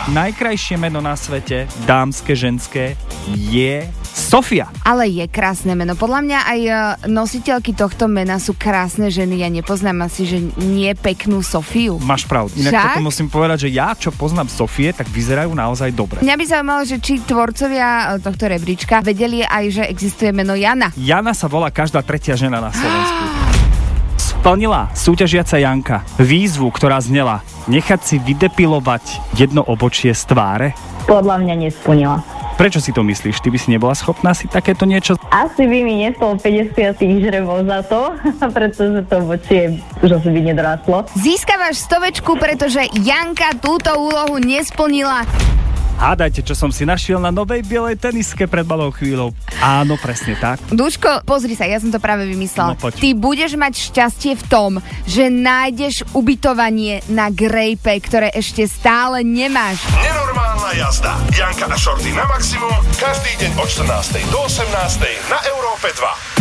najkrajšie meno na svete, dámske, ženské, je Sofia. Ale je krásne meno. Podľa mňa aj nositeľky tohto mena sú krásne ženy. Ja nepoznám asi, že nie peknú Sofiu. Máš pravdu. Inak toto musím povedať, že ja, čo poznám Sofie, tak vyzerajú naozaj dobre. Mňa by zaujímalo, že či tvorcovia tohto rebríčka vedeli aj, že existuje meno Jana. Jana sa volá každá tretia žena na Slovensku. Splnila súťažiaca Janka výzvu, ktorá znela nechať si vydepilovať jedno obočie z tváre? Podľa mňa nesplnila. Prečo si to myslíš? Ty by si nebola schopná si takéto niečo? Asi by mi nestalo 50 žrebov za to, pretože to obočie už asi by nedorastlo. Získavaš 100, pretože Janka túto úlohu nesplnila. Hádajte, čo som si našiel na novej bielej teniske pred malou chvíľou. Áno, presne tak. Duško, pozri sa, ja som to práve vymyslela. No, Ty budeš mať šťastie v tom, že nájdeš ubytovanie na Grejpe, ktoré ešte stále nemáš. Nenormálna jazda. Janka a Šorty na maximum každý deň od 14. do 18. na Európe 2.